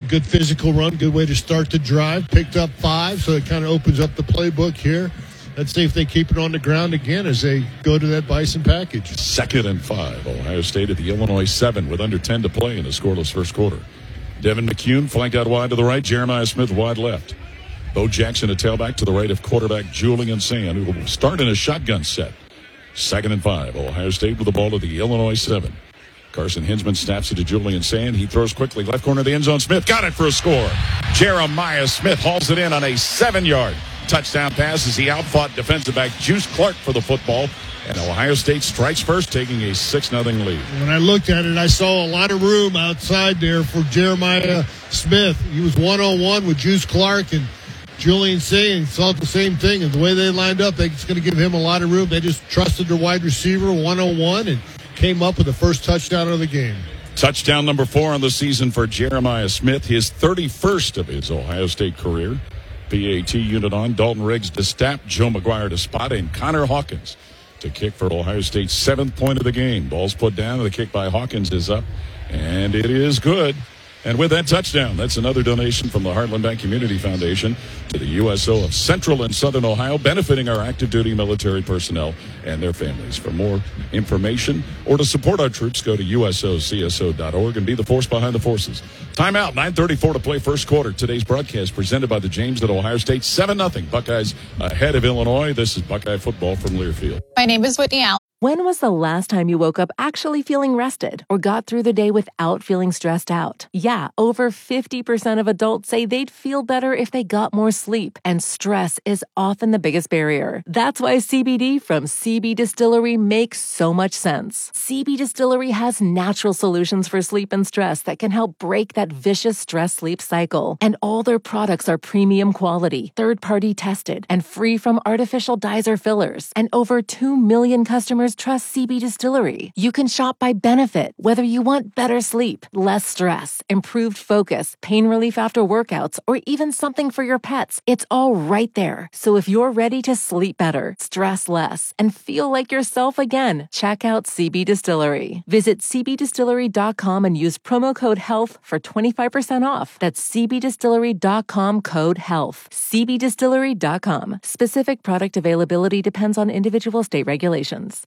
good physical run, good way to start the drive. Picked up 5, so it kind of opens up the playbook here. Let's see if they keep it on the ground again as they go to that Bison package. 2nd and 5. Ohio State at the Illinois 7 with under 10 to play in the scoreless first quarter. Devin McCune flanked out wide to the right. Jeremiah Smith wide left. Bo Jackson a tailback to the right of quarterback Julian Sand, who will start in a shotgun set. 2nd and 5. Ohio State with the ball at the Illinois 7. Carson Hinsman snaps it to Julian Sand. He throws quickly. Left corner of the end zone. Smith got it for a score. Jeremiah Smith hauls it in on a 7-yard touchdown pass as he outfought defensive back Juice Clark for the football. And Ohio State strikes first, taking a 6-0 lead. When I looked at it, I saw a lot of room outside there for Jeremiah Smith. He was one-on-one with Juice Clark and Julian Sand. Saw the same thing. And the way they lined up, it's going to give him a lot of room. They just trusted their wide receiver one-on-one and came up with the first touchdown of the game. Touchdown number 4 on the season for Jeremiah Smith, his 31st of his Ohio State career. PAT unit on. Dalton Riggs to Stapp, Joe McGuire to spot, and Connor Hawkins to kick for Ohio State's 7th point of the game. Ball's put down, and the kick by Hawkins is up, and it is good. And with that touchdown, that's another donation from the Heartland Bank Community Foundation to the USO of Central and Southern Ohio, benefiting our active duty military personnel and their families. For more information or to support our troops, go to usocso.org and be the force behind the forces. Timeout, 9:34 to play first quarter. Today's broadcast presented by the James at Ohio State, 7-0. Buckeyes ahead of Illinois. This is Buckeye football from Learfield. My name is Whitney Allen. When was the last time you woke up actually feeling rested or got through the day without feeling stressed out? Yeah, over 50% of adults say they'd feel better if they got more sleep, and stress is often the biggest barrier. That's why CBD from CB Distillery makes so much sense. CB Distillery has natural solutions for sleep and stress that can help break that vicious stress-sleep cycle. And all their products are premium quality, third-party tested, and free from artificial dyes or fillers. And over 2 million customers trust CB Distillery. You can shop by benefit, whether you want better sleep, less stress, improved focus, pain relief after workouts, or even something for your pets. It's all right there. So if you're ready to sleep better, stress less, and feel like yourself again, check out CB Distillery. Visit cbdistillery.com and use promo code HEALTH for 25% off. That's cbdistillery.com, code HEALTH. cbdistillery.com. Specific product availability depends on individual state regulations.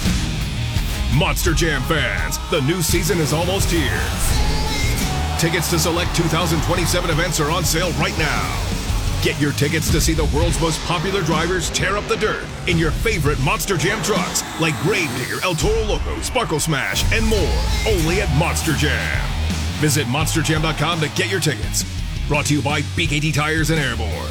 Monster Jam fans, the new season is almost here. Tickets to select 2027 events are on sale right now. Get your tickets to see the world's most popular drivers tear up the dirt in your favorite Monster Jam trucks like Gravedigger, El Toro Loco, Sparkle Smash, and more. Only at Monster Jam. Visit monsterjam.com to get your tickets. Brought to you by BKT Tires and Airborne.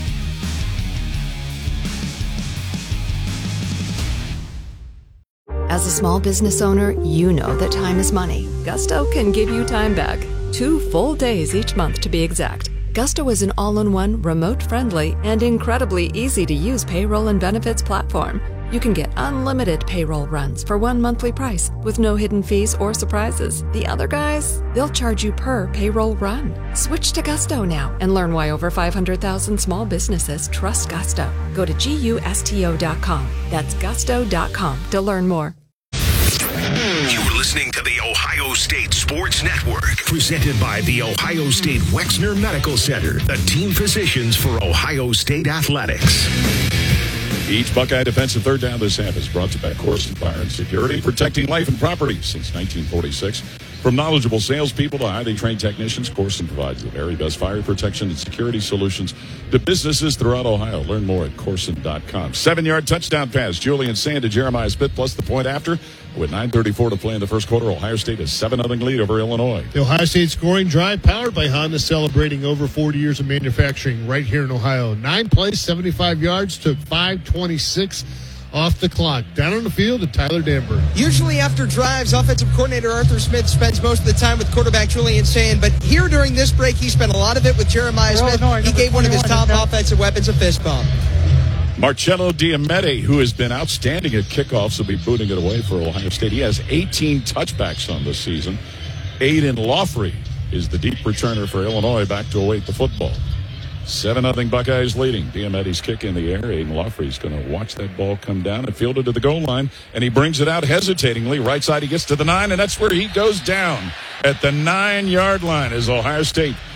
As a small business owner, you know that time is money. Gusto can give you time back. 2 full days each month to be exact. Gusto is an all-in-one, remote-friendly, and incredibly easy-to-use payroll and benefits platform. You can get unlimited payroll runs for one monthly price with no hidden fees or surprises. The other guys, they'll charge you per payroll run. Switch to Gusto now and learn why over 500,000 small businesses trust Gusto. Go to GUSTO.com. That's gusto.com to learn more. You're listening to the Ohio State Sports Network, presented by the Ohio State Wexner Medical Center, the team physicians for Ohio State athletics. Each Buckeye defensive third down this half is brought to you by Corson Fire and Security, protecting life and property since 1946. From knowledgeable salespeople to highly trained technicians, Corson provides the very best fire protection and security solutions to businesses throughout Ohio. Learn more at Corson.com. 7-yard touchdown pass. Julian Sand to Jeremiah Smith plus the point after. With 9:34 to play in the first quarter, Ohio State has 7-0 lead over Illinois. The Ohio State scoring drive powered by Honda, celebrating over 40 years of manufacturing right here in Ohio. 9 plays, 75 yards, took 5:26 off the clock. Down on the field to Tyler Danberg. Usually after drives, offensive coordinator Arthur Smith spends most of the time with quarterback Julian Sand, but here during this break, he spent a lot of it with Jeremiah Smith. He gave one of his top offensive weapons a fist bump. Marcello Diamete, who has been outstanding at kickoffs, will be booting it away for Ohio State. He has 18 touchbacks on this season. Aiden Laughery is the deep returner for Illinois back to await the football. 7-0 Buckeyes leading. Diamete's kick in the air. Aiden Laughery's going to watch that ball come down and field it to the goal line, and he brings it out hesitatingly. Right side, he gets to the 9, and that's where he goes down at the 9-yard line as Ohio State